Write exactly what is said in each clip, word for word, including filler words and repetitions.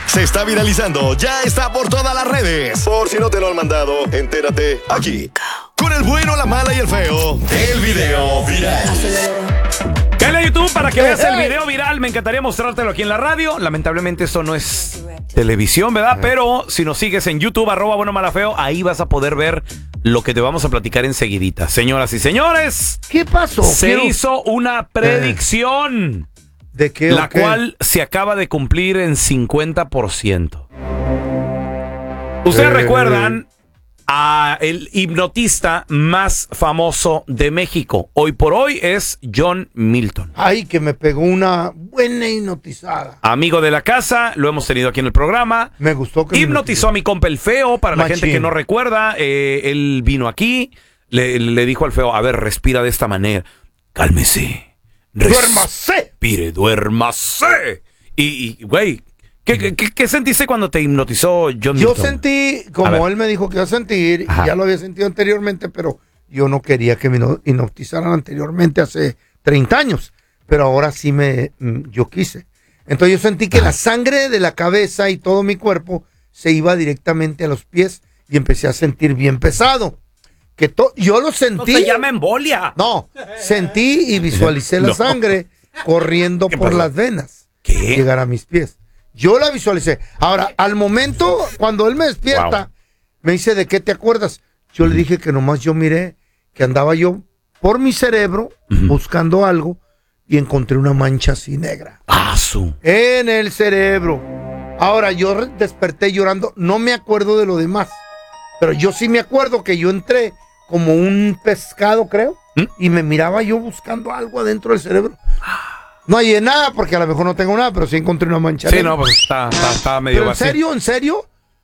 se está viralizando, ya está por todas las redes. Por si no te lo han mandado, entérate aquí. Con el bueno, la mala y el feo, el video viral. Dale a YouTube para que veas el video viral. Me encantaría mostrártelo aquí en la radio. Lamentablemente esto no es televisión, ¿verdad? Pero si nos sigues en YouTube, arroba bueno, mala, feo, ahí vas a poder ver lo que te vamos a platicar enseguidita. Señoras y señores, ¿qué pasó? Se Quiero... hizo una predicción. ¿De qué? La qué? cual se acaba de cumplir en cincuenta por ciento. Ustedes Eh. recuerdan a el hipnotista más famoso de México. Hoy por hoy es John Milton. Ay, que me pegó una buena hipnotizada. Amigo de la casa, lo hemos tenido aquí en el programa. Me gustó que hipnotizó a mi compa el feo. Para la Machín. gente que no recuerda, eh, él vino aquí, le, le dijo al feo, a ver, respira de esta manera. Cálmese. ¡Duérmase! Respire, duérmase. Y, y, güey, ¿qué, qué, qué, ¿qué sentiste cuando te hipnotizó John Yo Milton? sentí, como él me dijo que iba a sentir, Ajá. y ya lo había sentido anteriormente, pero yo no quería que me hipno- hipnotizaran anteriormente hace treinta años. Pero ahora sí me, mm, yo quise. Entonces yo sentí que Ajá. la sangre de la cabeza y todo mi cuerpo se iba directamente a los pies y empecé a sentir bien pesado. Que to- yo lo sentí. No se llama embolia. No, sentí y visualicé la No. sangre corriendo ¿Qué por pasó? las venas. ¿Qué? Llegar a mis pies. Yo la visualicé. Ahora, al momento, cuando él me despierta, Wow. me dice, ¿de qué te acuerdas? Yo le dije que nomás yo miré que andaba yo por mi cerebro Ujú. buscando algo y encontré una mancha así negra Ah, su. en el cerebro. Ahora, yo re- desperté llorando. No me acuerdo de lo demás, pero yo sí me acuerdo que yo entré como un pescado, creo, ¿Mm? y me miraba yo buscando algo adentro del cerebro. No hay nada, porque a lo mejor no tengo nada, pero sí encontré una mancha Sí, negra. no, pues está, está, está medio Pero en vacío. serio, en serio,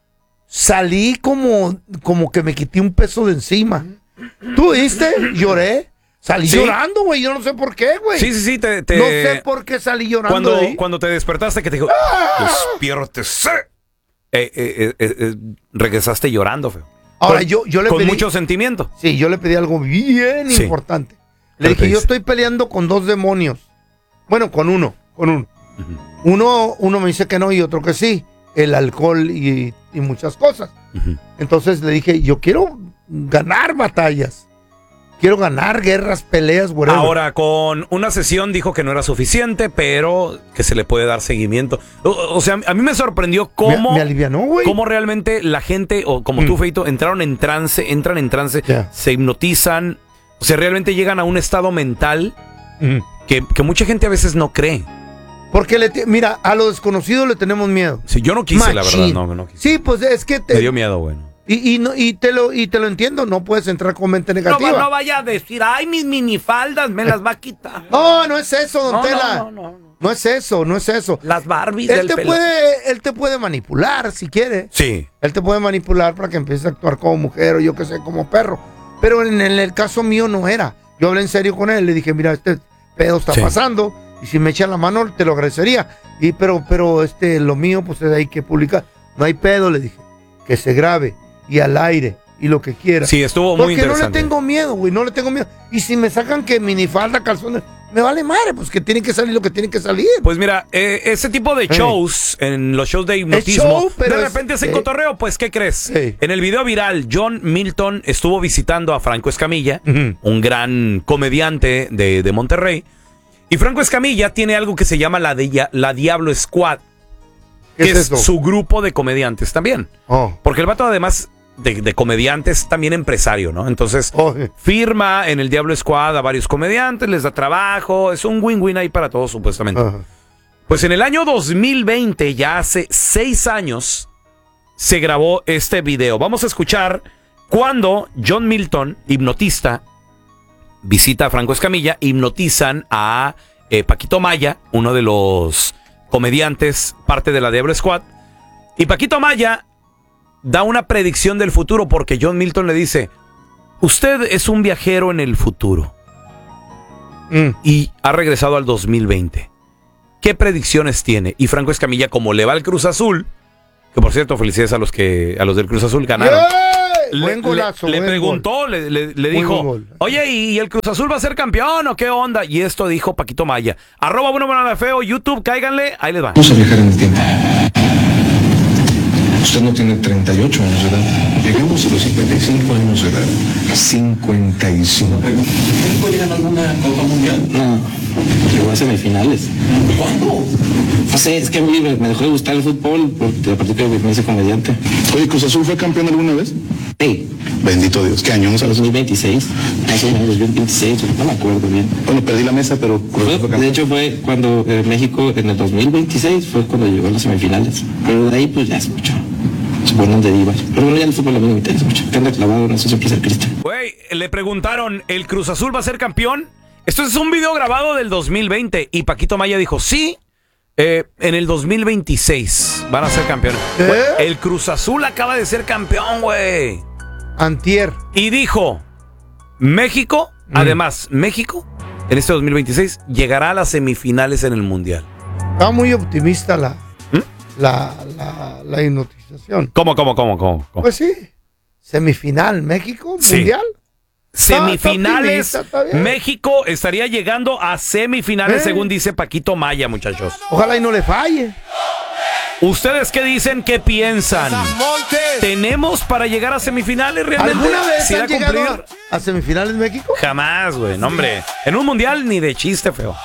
salí como, como que me quité un peso de encima. ¿Tú viste? Lloré. Salí Sí. llorando, güey. Yo no sé por qué, güey. Sí, sí, sí, te, te- No sé por qué salí llorando. Cuando, de ahí. cuando te despertaste que te dijo, despiértese. Eh, eh, eh, eh, regresaste llorando, feo. Ahora, Con- yo, yo le Con pedí... mucho sentimiento. Sí, yo le pedí algo bien Sí. importante. ¿Qué Le le dije, yo pediste? estoy peleando con dos demonios. Bueno, con uno, con uno. Ujú, Uno, uno me dice que no y otro que sí. El alcohol y, y muchas cosas. ujú. Entonces le dije, yo quiero ganar batallas. Quiero ganar guerras, peleas, whatever. Ahora, con una sesión dijo que no era suficiente, pero que se le puede dar seguimiento. O, o sea, a mí me sorprendió me, cómo, me alivianó, güey. cómo realmente la gente, o como Mm. tú, Feito, entraron en trance, entran en trance, Ya. se hipnotizan, o sea, realmente llegan a un estado mental Ujú. que, que mucha gente a veces no cree. Porque, le te- mira, a lo desconocido le tenemos miedo. Si yo no quise, la Machín. verdad, no, no quise. Sí, pues es que... Me Te, dio miedo, bueno. y, y, no, y, te lo, y te lo entiendo, no puedes entrar con mente negativa. No, no vaya a decir, ay, mis minifaldas me las va a quitar. No, no es eso, don No, Tela. no, no, no, no. No es eso, no es eso. Las Barbies Él del te pelo. puede, él te puede manipular si quiere. Sí. Él te puede manipular para que empieces a actuar como mujer o yo que sé, como perro. Pero en el, el caso mío no era. Yo hablé en serio con él, le dije, mira, este pedo está Sí. pasando y si me echa la mano te lo agradecería. Y pero, pero este, lo mío pues hay que publicar. No hay pedo, le dije. Que se grabe y al aire y lo que quiera. Sí, estuvo muy Porque no le interesante. tengo miedo, güey, no le tengo miedo. Y si me sacan que minifalda, calzones, me vale madre, pues que tiene que salir lo que tiene que salir. Pues mira, eh, ese tipo de shows, en los shows de hipnotismo, show, pero de es- repente hacen eh, cotorreo, pues ¿qué crees? Sí. En el video viral, John Milton estuvo visitando a Franco Escamilla, Ujú. un gran comediante de, de Monterrey, y Franco Escamilla tiene algo que se llama la, Dia- la Diablo Squad, ¿Qué que es es eso? su grupo de comediantes también. Oh, Porque el vato, además de, de comediante, es también empresario, ¿no? Entonces, oh, eh. firma en el Diablo Squad a varios comediantes, les da trabajo, es un win-win ahí para todos, supuestamente. Ajá. Pues en el año dos mil veinte, ya hace seis años, se grabó este video. Vamos a escuchar cuando John Milton, hipnotista, visita a Franco Escamilla, hipnotizan a eh, Paquito Maya, uno de los comediantes, parte de la Diablo Squad. Y Paquito Maya da una predicción del futuro porque John Milton le dice, usted es un viajero en el futuro Mm. y ha regresado al dos mil veinte. ¿Qué predicciones tiene? Y Franco Escamilla, como le va al Cruz Azul, que por cierto, felicidades a los que a los del Cruz Azul ganaron. ¡Yay! Buen Le, golazo, le- le buen preguntó, le, le- le Muy dijo, buen gol. oye, ¿y el Cruz Azul va a ser campeón o qué onda? Y esto dijo Paquito Maya. Arroba bueno, bueno, feo, YouTube, cáiganle, ahí les va. Vamos a viajar en el tiempo. Usted no tiene treinta y ocho años de edad. Llegamos a los cincuenta y cinco años de edad. cincuenta y cinco. ¿México llega a alguna Copa Mundial? No, llegó a semifinales. ¿Cuándo? No sé, es que a mí me, me dejó de gustar el fútbol porque a partir de que me hice comediante. Oye, ¿Cruz Azul fue campeón alguna vez? Sí. Bendito Dios. ¿Qué año? ¿No sabes? dos mil veintiséis. Más o menos, dos mil veintiséis, no me acuerdo bien. Bueno, perdí la mesa, pero Cruz Azul fue campeón. De hecho, fue cuando eh, México en el dos mil veintiséis fue cuando llegó a las semifinales. Pero de ahí, pues ya es mucho. Se ponen derivas. Pero bueno, ya el fútbol a mí no me interesa mucho. Que anda clavado, no sé, siempre ser Cristo. Güey, le preguntaron, ¿el Cruz Azul va a ser campeón? Esto es un video grabado del dos mil veinte y Paquito Maya dijo, sí, eh, en el dos mil veintiséis van a ser campeones. ¿Eh? Güey, el Cruz Azul acaba de ser campeón, güey. Antier. Y dijo, México, mm. además, México, en este dos mil veintiséis, llegará a las semifinales en el Mundial. Estaba muy optimista la, ¿Mm? la, la, la hipnotización. ¿Cómo, cómo, cómo, cómo? cómo? Pues sí. Semifinal, México, Sí. Mundial. Semifinales, Está optimista, está bien. México estaría llegando a semifinales, ¿Eh? según dice Paquito Maya, muchachos. Ojalá y no le falle. ¿Ustedes qué dicen? ¿Qué piensan? ¿Tenemos para llegar a semifinales realmente? ¿Alguna vez ¿Se irá han a llegado cumplir? a, a semifinales México? Jamás, güey, no, hombre. En un mundial ni de chiste, feo.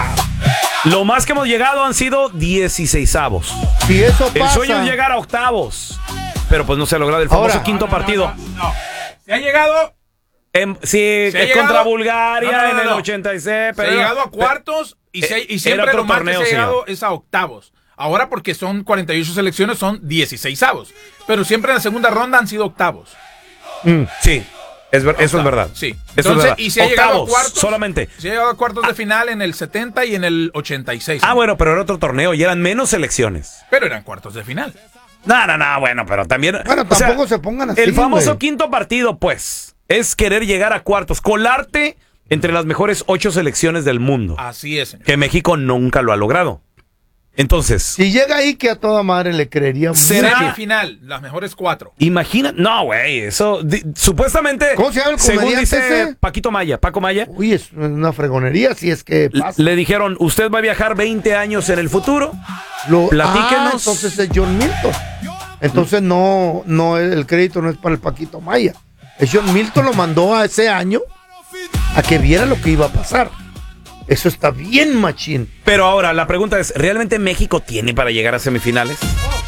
Lo más que hemos llegado han sido dieciseisavos. Si eso pasa. El sueño es llegar a octavos. Pero pues no se ha logrado el famoso Ahora, quinto No, no, partido. no, no, no. Se ha llegado, En- sí, Se ha es llegado- contra Bulgaria No, no, no, en el no. ochenta y seis. se ha Pero llegado a cuartos y, se- eh, y era siempre otro lo más torneo, que se ha llegado señor. es a octavos. Ahora porque son cuarenta y ocho selecciones, son dieciseisavos. Pero siempre en la segunda ronda han sido octavos. Mm, sí, es ver- eso es verdad. Sí. Eso es Entonces, verdad. y se ha llegado a Octavos, cuartos. solamente. Se ha llegado a cuartos de final en el setenta y en el ochenta y seis. Ah, bueno, pero era otro torneo y eran menos selecciones. Pero eran cuartos de final. No, no, no, bueno, pero también. Bueno, o sea, tampoco se pongan así. el famoso güey. quinto partido, pues, es querer llegar a cuartos, colarte entre las mejores ocho selecciones del mundo. Así es, señor. Que México nunca lo ha logrado. Entonces, Si llega ahí, que a toda madre le creería ¿Será? mucho. Semifinal, las mejores cuatro. imagina. No, güey, eso. di- supuestamente. ¿Cómo se llama el según comediante dice ese? Paquito Maya, Paco Maya. Uy, es una fregonería si es que l- pasa. Le dijeron, usted va a viajar veinte años en el futuro. Lo, platíquenos. Ah, entonces es John Milton. Entonces no, no, el crédito no es para el Paquito Maya. Es John Milton lo mandó a ese año a que viera lo que iba a pasar. Eso está bien, machín. Pero ahora, la pregunta es, ¿realmente México tiene para llegar a semifinales?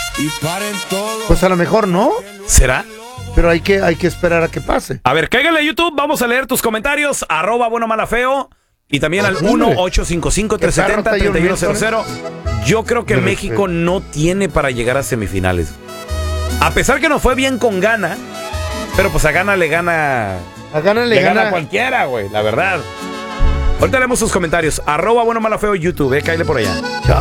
Pues a lo mejor no, ¿Será? pero hay que, hay que esperar a que pase. A ver, cáigale a YouTube, vamos a leer tus comentarios, arroba bueno mala feo, y también al Hombre. uno ocho cinco cinco, tres siete cero, tres uno cero cero. Yo creo que Me México respeto. no tiene para llegar a semifinales. A pesar que no fue bien con Ghana, pero pues a Ghana le gana, A Gana le, le gana, gana. cualquiera, güey, la verdad. Ahorita leemos sus comentarios, arroba bueno mala feo YouTube, eh, cáigale por allá.